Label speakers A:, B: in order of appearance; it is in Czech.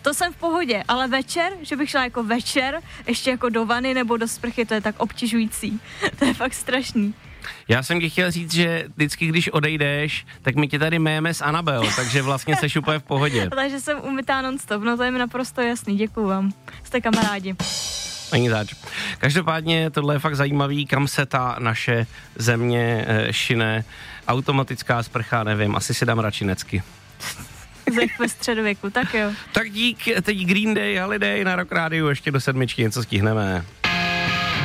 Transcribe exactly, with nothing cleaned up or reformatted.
A: to jsem v pohodě, ale večer, že bych šla jako večer, ještě jako do vany nebo do sprchy, to je tak obtěžující. To je fakt strašný.
B: Já jsem ti chtěl říct, že vždycky, když odejdeš, tak my tě tady méme s Anabel, takže vlastně seš úplně v pohodě.
A: Takže jsem umytá non-stop, no to je mi naprosto jasný, děkuju vám. Jste kamarádi.
B: Není zač. Každopádně tohle je fakt zajímavý, kam se ta naše země e, šine. Automatická sprcha, nevím, asi si dám radši necky.
A: Jak ve středověku, tak jo.
B: Tak dík, teď Green Day, Holiday na Rock Rádiu, ještě do sedmičky něco stihneme.